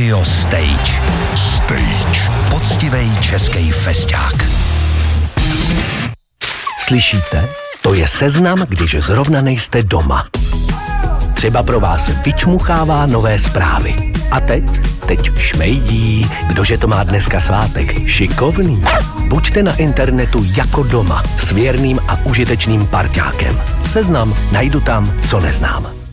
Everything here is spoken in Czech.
Radio Stage. Poctivej český festák. Slyšíte? To je seznam, když zrovna nejste doma. Třeba pro vás vyčmuchává nové zprávy. A teď šmejdí, kdože to má dneska svátek. Šikovný. Buďte na internetu jako doma s věrným a užitečným parťákem. Seznam najdu tam, co neznám.